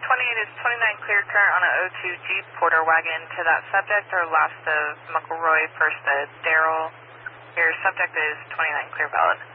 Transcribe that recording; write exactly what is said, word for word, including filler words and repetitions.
twenty-eight is twenty-nine clear current on an oh two Jeep Porter wagon to that subject or last of McElroy, first of Daryl. Your subject is twenty-nine clear valid.